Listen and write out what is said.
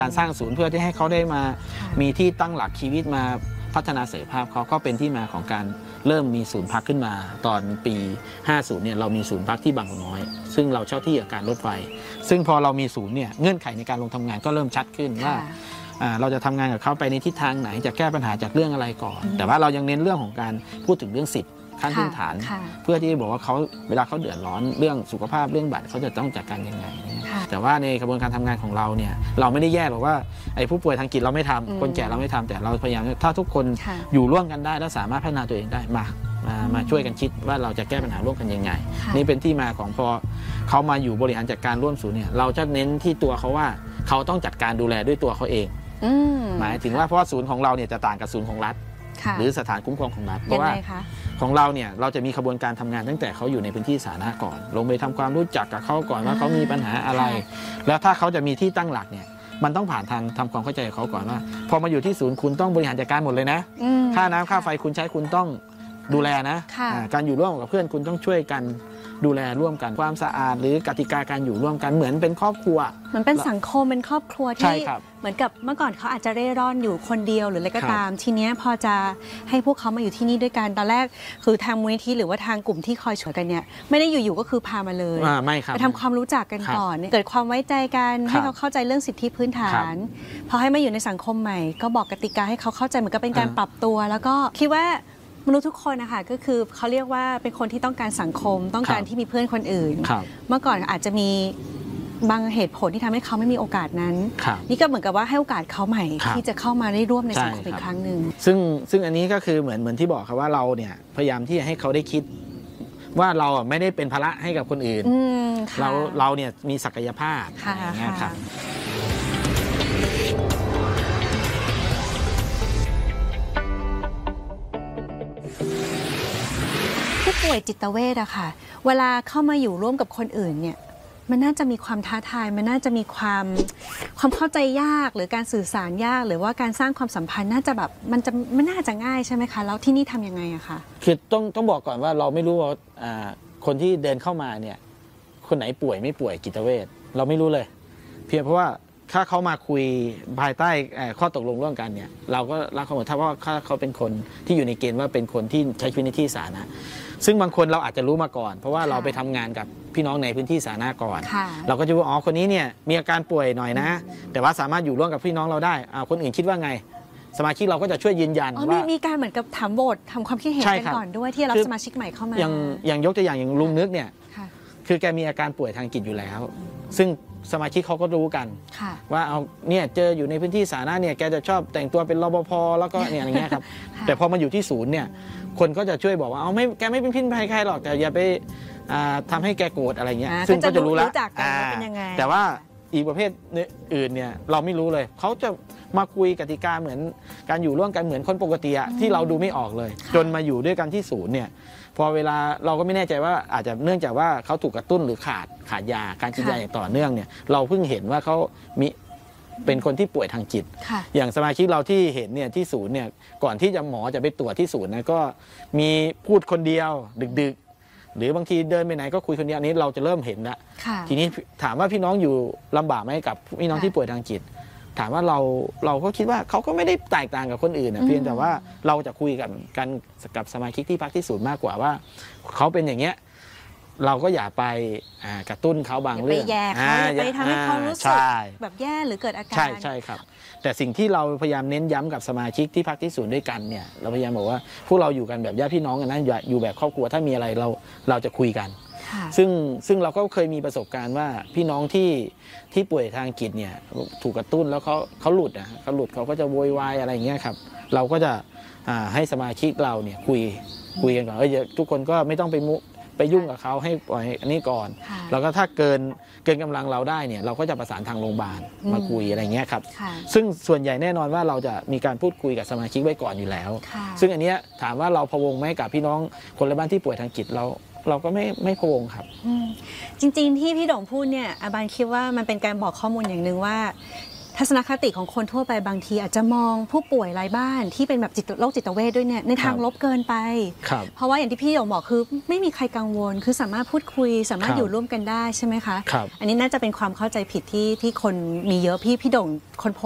การสร้างศูนย์เพื่อที่ให้เขาได้มามีที่ตั้งหลักชีวิตมาพัฒนาศักยภาพเขาก็เป็นที่มาของการเริ่มมีศูนย์พักขึ้นมาตอนปี 50 เนี่ยเรามีศูนย์พักที่บางกอกน้อยซึ่งเราเช่าที่อาการรถไฟซึ่งพอเรามีศูนย์เนี่ยเงื่อนไขในการลงทำงานก็เริ่มชัดขึ้นว่าเราจะทำงานกับเขาไปในทิศทางไหนจะแก้ปัญหาจากเรื่องอะไรก่อนแต่ว่าเรายังเน้นเรื่องของการพูดถึงเรื่องสิทธิขั้นพื้นฐานเพื่อที่จะบอกว่าเขาเวลาเขาเดือดร้อนเรื่องสุขภาพเรื่องบัตรเขาจะต้องจัดการยังไงแต่ว่าในกระบวนการทำงานของเราเนี่ยเราไม่ได้แยกหรอกว่าไอ้ผู้ป่วยทางจิตเราไม่ทำคนแก่เราไม่ทำแต่เราพยายามถ้าทุกคนอยู่ร่วมกันได้และสามารถพัฒนาตัวเองได้มาช่วยกันคิดว่าเราจะแก้ปัญหาร่วมกันยังไงนี่เป็นที่มาของพอเขามาอยู่บริหารจัดการร่วมศูนย์เนี่ยเราจะเน้นที่ตัวเขาว่าเขาต้องจัดการดูแลด้วยตัวเขาเองหมายถึงว่าเพราะว่าศูนย์ของเราเนี่ยจะต่างกับศูนย์ของรัฐหรือสถานคุ้มครองของรัฐเพราะว่าของเราเนี่ยเราจะมีกระบวนการทำงานตั้งแต่เขาอยู่ในพื้นที่สาธารณะก่อนลงไปทำความรู้จักกับเขาก่อนว่าเขามีปัญหาอะไรแล้วถ้าเขาจะมีที่ตั้งหลักเนี่ยมันต้องผ่านทางทำความเข้าใจกับเขาก่อนว่าพอมาอยู่ที่ศูนย์คุณต้องบริหารจัดการหมดเลยนะค่าน้ำค่าไฟคุณใช้คุณต้องดูแลนะการอยู่ร่วมกับเพื่อนคุณต้องช่วยกันดูแลร่วมกันความสะอาดหรือกติกาการอยู่ร่วมกันเหมือนเป็นครอบครัวเหมือนเป็นสังคมเป็นครอบครัวที่เหมือนกับเมื่อก่อนเขาอาจจะเร่ร่อนอยู่คนเดียวหรืออะไรก็ตามทีนี้พอจะให้พวกเขามาอยู่ที่นี่ด้วยกันตอนแรกคือทางมูลนิธิหรือว่าทางกลุ่มที่คอยช่วยกันเนี่ยไม่ได้อยู่ๆก็คือพามาเลยไปทำความรู้จักกันก่อนเกิดความไว้ใจกันให้เขาเข้าใจเรื่องสิทธิพื้นฐานพอให้มาอยู่ในสังคมใหม่ก็บอกกติกาให้เขาเข้าใจเหมือนกับเป็นการปรับตัวแล้วก็คิดว่ามนุษย์ทุกคนนะคะก็คือเขาเรียกว่าเป็นคนที่ต้องการสังคมต้องการที่มีเพื่อนคนอื่นเมื่อก่อนอาจจะมีบางเหตุผลที่ทำให้เขาไม่มีโอกาสนั้นนี่ก็เหมือนกับว่าให้โอกาสเขาใหม่ที่จะเข้ามาได้ร่วมในสังคมอีกครั้งหนึ่งซึ่งอันนี้ก็คือเหมือนที่บอกครับว่าเราเนี่ยพยายามที่จะให้เขาได้คิดว่าเราไม่ได้เป็นภาระให้กับคนอื่นเราเนี่ยมีศักยภาพอย่างเงี้ยครับผู้ป่วยจิตเวชอะค่ะเวลาเข้ามาอยู่ร่วมกับคนอื่นเนี่ยมันน่าจะมีความท้าทายมันน่าจะมีความเข้าใจยากหรือการสื่อสารยากหรือว่าการสร้างความสัมพันธ์น่าจะแบบมันน่าจะง่ายใช่ไหมคะแล้วที่นี่ทำยังไงอะคะคือต้องบอกก่อนว่าเราไม่รู้ว่าคนที่เดินเข้ามาเนี่ยคนไหนป่วยไม่ป่วยจิตเวชเราไม่รู้เลยเพียงเพราะว่าถ้าเขามาคุยภายใต้ข้อตกลงร่วมกันเนี่ยเราก็รับเขาหมดถ้าว่าเขาเป็นคนที่อยู่ในเกณฑ์ว่าเป็นคนที่ใช้ชีวิตในที่สาธารณะซึ่งบางคนเราอาจจะรู้มาก่อนเพราะว่าเราไปทำงานกับพี่น้องในพื้นที่สาธารณะก่อนเราก็จะรู้คนนี้เนี่ยมีอาการป่วยหน่อยนะแต่ว่าสามารถอยู่ร่วมกับพี่น้องเราได้คนอื่นคิดว่าไงสมาชิกเราก็จะช่วยยืนยันว่ามีการเหมือนกับถามโหวตทำความคิดเห็นกันก่อนด้วยที่รับสมาชิกใหม่เข้ามาอย่างยกตัวอย่างลุงนึกเนี่ยคือแกมีอาการป่วยทางจิตอยู่แล้วซึ่งสมาชิกเขาก็รู้กันว่าเนี่ยเจออยู่ในพื้นที่สาธารณะเนี่ยแกจะชอบแต่งตัวเป็นรปภแล้วก็เนี่ยอย่างเงี้ยครับแต่พอมาอยู่ที่ศูนย์เนี่ยคนก็จะช่วยบอกว่าแกไม่เป็นพิษภัยใครหรอกแต่อย่าไปทำให้แกโกรธอะไรเงี้ยซึ่งก็จะรู้แล้วแต่ว่าอีกประเภทอื่นเนี่ยเราไม่รู้เลยเขาจะมาคุยกติกาเหมือนการอยู่ร่วมกันเหมือนคนปกติที่เราดูไม่ออกเลยจนมาอยู่ด้วยกันที่ศูนย์เนี่ยพอเวลาเราก็ไม่แน่ใจว่าอาจจะเนื่องจากว่าเขาถูกกระตุ้นหรือขาดยาการกินยาอย่างต่อเนื่องเนี่ยเราเพิ่งเห็นว่าเขามีเป็นคนที่ป่วยทางจิตอย่างสมาชิกเราที่เห็นเนี่ยที่ศูนย์เนี่ยก่อนที่หมอจะไปตรวจที่ศูนย์นะก็มีพูดคนเดียวดึกหรือบางทีเดินไปไหนก็คุยคนเดียวนี้เราจะเริ่มเห็นแล้วทีนี้ถามว่าพี่น้องอยู่ลำบากไหมกับพี่น้องที่ป่วยทางจิตถามว่าเราก็คิดว่าเขาก็ไม่ได้แตกต่างกับคนอื่นเพียงแต่ว่าเราจะคุยกันกับสมาชิกที่พักที่ศูนย์มากกว่าว่าเขาเป็นอย่างเงี้ยเราก็อย่าไปกระตุ้นเขาบางเรื่องไปแย่เขาไปทำให้เขารู้สึกแบบแย่หรือเกิดอาการใช่ครับแต่สิ่งที่เราพยายามเน้นย้ำกับสมาชิกที่พักที่ศูนย์ด้วยกันเนี่ยเราพยายามบอกว่าพวกเราอยู่กันแบบญาติพี่น้องกันนะอยู่แบบครอบครัวถ้ามีอะไรเราจะคุยกันซึ่งเราก็เคยมีประสบการณ์ว่าพี่น้องที่ป่วยทางจิตเนี่ยถูกกระตุ้นแล้วเขาหลุดเขาก็จะโวยวายอะไรอย่างเงี้ยครับเราก็จะให้สมาชิกเราเนี่ยคุยกันก่อนทุกคนก็ไม่ต้องไปยุ่งกับเขาให้ปล่อยอันนี้ก่อนแล้วก็ถ้าเกินกำลังเราได้เนี่ยเราก็จะประสานทางโรงพยาบาลมาคุยอะไรเงี้ยครับซึ่งส่วนใหญ่แน่นอนว่าเราจะมีการพูดคุยกับสมาชิกไว้ก่อนอยู่แล้วซึ่งอันนี้ถามว่าเราพะวงไหมกับพี่น้องคนในบ้านที่ป่วยทางจิตเราก็ไม่พะวงครับจริงๆที่พี่โด่งพูดเนี่ยอาบานคิดว่ามันเป็นการบอกข้อมูลอย่างหนึ่งว่าทัศนคติของคนทั่วไปบางทีอาจจะมองผู้ป่วยรายบ้านที่เป็นแบบโรคจิตเวชด้วยเนี่ยในทางลบเกินไปเพราะว่าอย่างที่พี่หยงบอกคือไม่มีใครกังวลคือสามารถพูดคุยสามารถอยู่ร่วมกันได้ใช่ไหมคะอันนี้น่าจะเป็นความเข้าใจผิดที่คนมีเยอะพี่โด่งคน